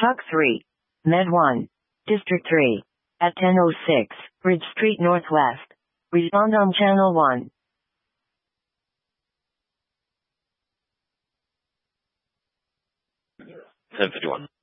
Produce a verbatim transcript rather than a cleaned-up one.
Talk three. Med one. District three. At ten oh six, Bridge Street Northwest. Respond on channel one. ten fifty-one.